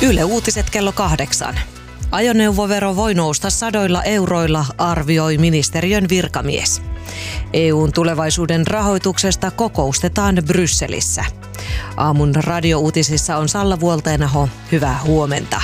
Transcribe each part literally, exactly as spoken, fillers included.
Yle Uutiset kello kahdeksan. Ajoneuvovero voi nousta sadoilla euroilla, arvioi ministeriön virkamies. E U:n tulevaisuuden rahoituksesta kokoustetaan Brysselissä. Aamun radiouutisissa on Salla Vuolteenaho. Hyvää huomenta.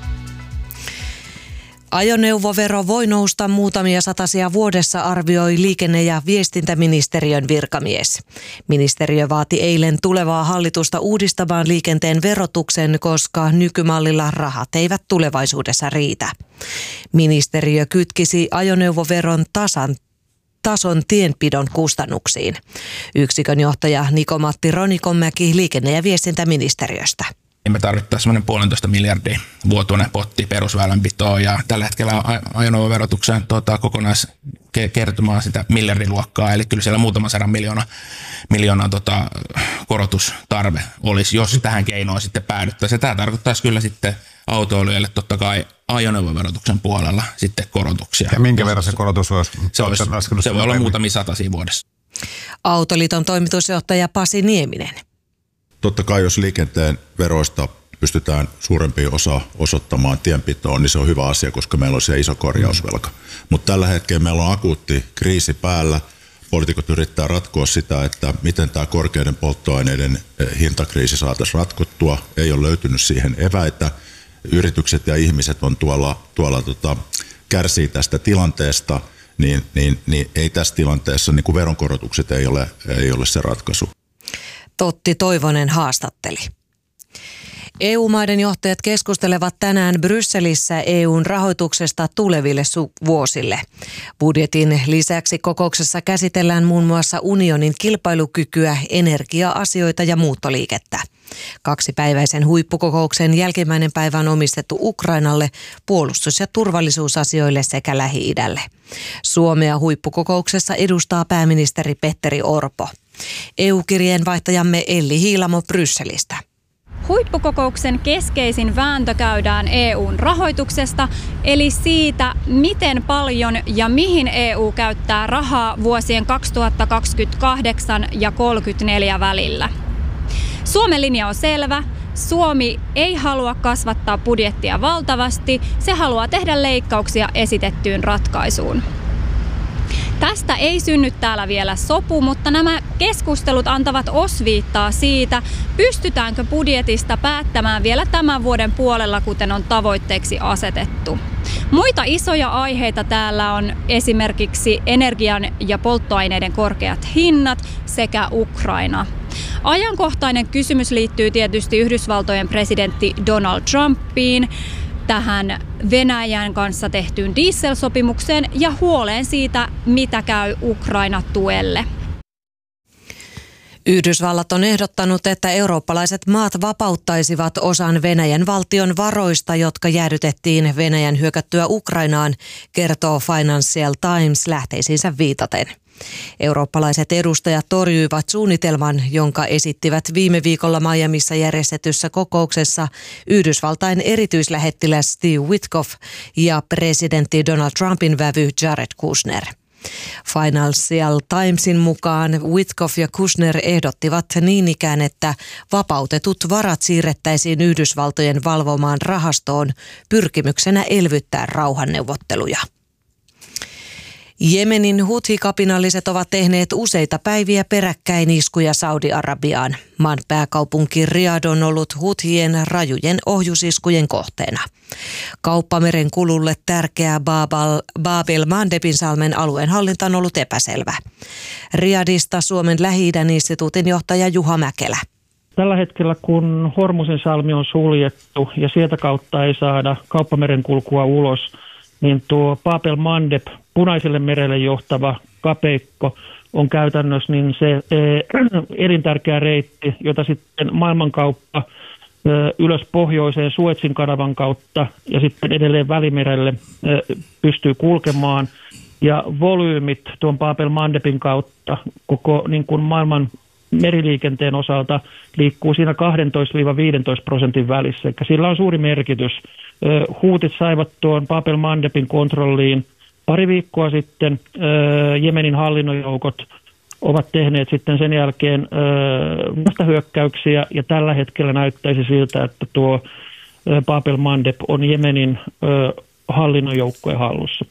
Ajoneuvovero voi nousta muutamia satasia vuodessa, arvioi liikenne- ja viestintäministeriön virkamies. Ministeriö vaati eilen tulevaa hallitusta uudistamaan liikenteen verotuksen, koska nykymallilla rahat eivät tulevaisuudessa riitä. Ministeriö kytkisi ajoneuvoveron tasan tason tienpidon kustannuksiin. Yksikön johtaja Niko-Matti Ronikonmäki liikenne- ja viestintäministeriöstä. Me tarvittaisiin semmoinen puolentoista miljardin vuotuinen potti perusväylänpitoon ja tällä hetkellä ajoneuvoverotuksen tuota, kokonaiskertymä on sitä miljardiluokkaa, eli kyllä siellä muutaman sadan miljoona, miljoonaa tota, korotustarve olisi, jos tähän keinoon sitten päädyttäisiin. Tämä tarkoittaisi kyllä sitten autoilijoille totta kai ajoneuvoverotuksen puolella sitten korotuksia. Ja minkä verran se korotus olisi? Se, olisi, se voi olla muutamia satasia vuodessa. Autoliiton toimitusjohtaja Pasi Nieminen. Totta kai jos liikenteen veroista pystytään suurempi osa osoittamaan tienpitoon, niin se on hyvä asia, koska meillä on se iso korjausvelka. Mutta tällä hetkellä meillä on akuutti kriisi päällä. Poliitikot yrittää ratkoa sitä, että miten tämä korkeiden polttoaineiden hintakriisi saataisiin ratkottua. Ei ole löytynyt siihen eväitä. Yritykset ja ihmiset on tuolla, tuolla tota, kärsii tästä tilanteesta, niin, niin, niin ei tässä tilanteessa niin kuin veronkorotukset ei ole, ei ole se ratkaisu. Totti Toivonen haastatteli. E U-maiden johtajat keskustelevat tänään Brysselissä E U:n rahoituksesta tuleville su- vuosille. Budjetin lisäksi kokouksessa käsitellään muun muassa unionin kilpailukykyä, energia-asioita ja muuttoliikettä. Kaksipäiväisen huippukokouksen jälkimmäinen päivä on omistettu Ukrainalle, puolustus- ja turvallisuusasioille sekä Lähi-idälle. Suomea huippukokouksessa edustaa pääministeri Petteri Orpo. E U-kirjeenvaihtajamme Elli Hiilamo Brysselistä. Huippukokouksen keskeisin vääntö käydään E U:n rahoituksesta, eli siitä, miten paljon ja mihin E U käyttää rahaa vuosien kaksituhattakaksikymmentäkahdeksan ja kolmekymmentäneljä välillä. Suomen linja on selvä. Suomi ei halua kasvattaa budjettia valtavasti, se haluaa tehdä leikkauksia esitettyyn ratkaisuun. Tästä ei synny täällä vielä sopu, mutta nämä keskustelut antavat osviittaa siitä, pystytäänkö budjetista päättämään vielä tämän vuoden puolella, kuten on tavoitteeksi asetettu. Muita isoja aiheita täällä on esimerkiksi energian ja polttoaineiden korkeat hinnat sekä Ukraina. Ajankohtainen kysymys liittyy tietysti Yhdysvaltojen presidentti Donald Trumpiin, tähän Venäjän kanssa tehtyyn dieselsopimukseen ja huoleen siitä, mitä käy Ukraina-tuelle. Yhdysvallat on ehdottanut, että eurooppalaiset maat vapauttaisivat osan Venäjän valtion varoista, jotka jäädytettiin Venäjän hyökättyä Ukrainaan, kertoo Financial Times lähteisiinsä viitaten. Eurooppalaiset edustajat torjuivat suunnitelman, jonka esittivät viime viikolla Miamiissa järjestetyssä kokouksessa Yhdysvaltain erityislähettiläs Steve Witkoff ja presidentti Donald Trumpin vävy Jared Kushner. Financial Timesin mukaan Witkoff ja Kushner ehdottivat niin ikään, että vapautetut varat siirrettäisiin Yhdysvaltojen valvomaan rahastoon pyrkimyksenä elvyttää rauhanneuvotteluja. Jemenin Huthi-kapinalliset ovat tehneet useita päiviä peräkkäin iskuja Saudi-Arabiaan. Maan pääkaupunki Riyadh on ollut Huthien rajujen ohjusiskujen kohteena. Kauppameren kululle tärkeä Bab el-Mandebin salmen alueen hallinta on ollut epäselvä. Riyadhista Suomen Lähi-idän instituutin johtaja Juha Mäkelä. Tällä hetkellä, kun Hormusin salmi on suljettu ja sieltä kautta ei saada kauppameren kulkua ulos, niin tuo Bab el-Mandeb, Punaiselle merelle johtava kapeikko, on käytännössä niin se elintärkeä reitti, jota sitten maailmankauppa ylös pohjoiseen Suezin kanavan kautta ja sitten edelleen Välimerelle pystyy kulkemaan. Ja volyymit tuon Bab el-Mandebin kautta koko niin kuin maailman meriliikenteen osalta liikkuu siinä kaksitoista viisitoista prosentin välissä. Eli sillä on suuri merkitys. Huutit saivat tuon Bab el-Mandebin kontrolliin pari viikkoa sitten. Jemenin hallinnonjoukot ovat tehneet sitten sen jälkeen vastahyökkäyksiä ja tällä hetkellä näyttäisi siltä, että tuo Bab el-Mandeb on Jemenin hallinnon joukkojen hallussa.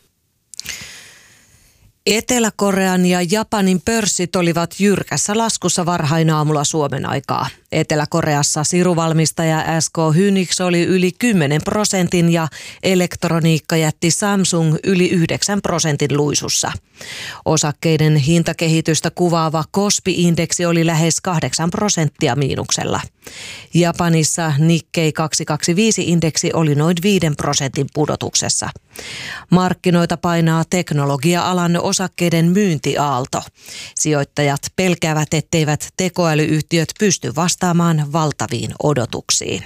Etelä-Korean ja Japanin pörssit olivat jyrkässä laskussa varhain aamulla Suomen aikaa. Etelä-Koreassa siruvalmistaja S K Hynix oli yli kymmenen prosentin ja elektroniikkajätti Samsung yli yhdeksän prosentin luisussa. Osakkeiden hintakehitystä kuvaava Kospi-indeksi oli lähes kahdeksan prosenttia miinuksella. Japanissa Nikkei kaksisataakaksikymmentäviisi-indeksi oli noin viiden prosentin pudotuksessa. Markkinoita painaa teknologia-alan osakkeiden myyntiaalto. Sijoittajat pelkäävät, etteivät tekoälyyhtiöt pysty vastaamaan valtaviin odotuksiin.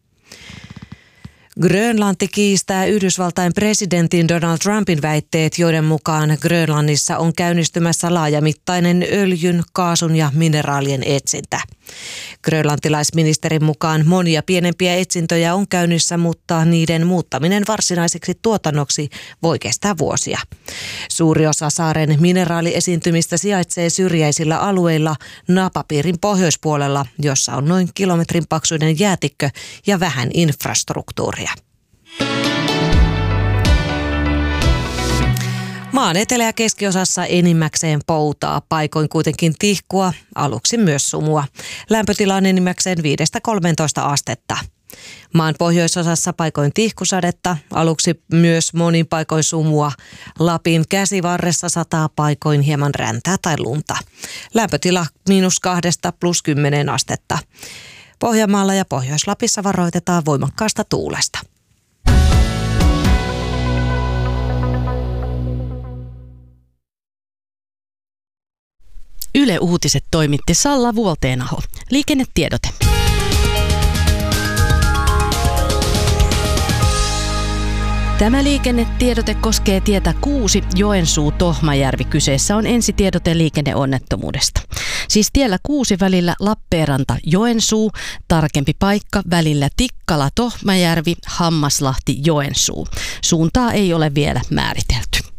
Grönlanti kiistää Yhdysvaltain presidentin Donald Trumpin väitteet, joiden mukaan Grönlannissa on käynnistymässä laajamittainen öljyn, kaasun ja mineraalien etsintä. Grönlantilaisministerin mukaan monia pienempiä etsintöjä on käynnissä, mutta niiden muuttaminen varsinaiseksi tuotannoksi voi kestää vuosia. Suuri osa saaren mineraaliesiintymistä sijaitsee syrjäisillä alueilla napapiirin pohjoispuolella, jossa on noin kilometrin paksuinen jäätikkö ja vähän infrastruktuuria. Maan etelä- ja keskiosassa enimmäkseen poutaa, paikoin kuitenkin tihkua, aluksi myös sumua. Lämpötila on enimmäkseen viidestä kolmeentoista astetta. Maan pohjoisosassa paikoin tihkusadetta, aluksi myös monin paikoin sumua. Lapin käsivarressa sataa paikoin hieman räntää tai lunta. Lämpötila miinus kahdesta plus kymmeneen astetta. Pohjanmaalla ja Pohjois-Lapissa varoitetaan voimakkaasta tuulesta. Yle Uutiset toimitti Salla Vuolteenaho. Liikennetiedote. Tämä liikennetiedote koskee tietä kuusi Joensuu-Tohmajärvi. Kyseessä on ensitiedote liikenneonnettomuudesta. Siis tiellä kuusi välillä Lappeenranta-Joensuu, tarkempi paikka välillä Tikkala-Tohmajärvi, Hammaslahti-Joensuu. Suuntaa ei ole vielä määritelty.